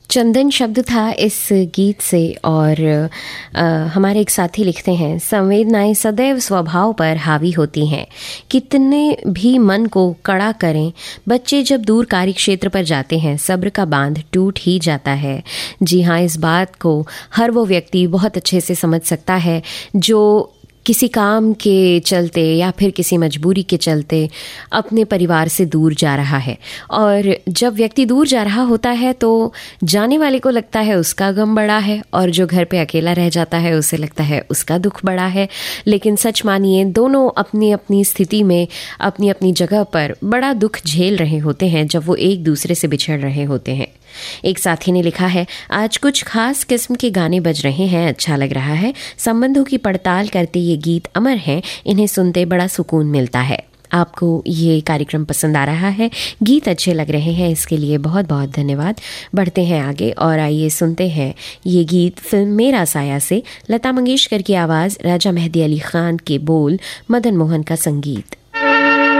चंदन शब्द था इस गीत से। और हमारे एक साथी लिखते हैं, संवेदनाएं सदैव स्वभाव पर हावी होती हैं, कितने भी मन को कड़ा करें, बच्चे जब दूर कार्य क्षेत्र पर जाते हैं सब्र का बांध टूट ही जाता है। जी हाँ, इस बात को हर वो व्यक्ति बहुत अच्छे से समझ सकता है जो किसी काम के चलते या फिर किसी मजबूरी के चलते अपने परिवार से दूर जा रहा है। और जब व्यक्ति दूर जा रहा होता है तो जाने वाले को लगता है उसका गम बड़ा है, और जो घर पे अकेला रह जाता है उसे लगता है उसका दुख बड़ा है। लेकिन सच मानिए, दोनों अपनी अपनी स्थिति में अपनी अपनी जगह पर बड़ा दुख झेल रहे होते हैं जब वो एक दूसरे से बिछड़ रहे होते हैं। एक साथी ने लिखा है, आज कुछ खास किस्म के गाने बज रहे हैं, अच्छा लग रहा है। संबंधों की पड़ताल करते ये गीत अमर हैं, इन्हें सुनते बड़ा सुकून मिलता है। आपको ये कार्यक्रम पसंद आ रहा है, गीत अच्छे लग रहे हैं, इसके लिए बहुत बहुत धन्यवाद। बढ़ते हैं आगे और आइए सुनते हैं ये गीत फिल्म मेरा साया से। लता मंगेशकर की आवाज़, राजा मेहदी अली खान के बोल, मदन मोहन का संगीत।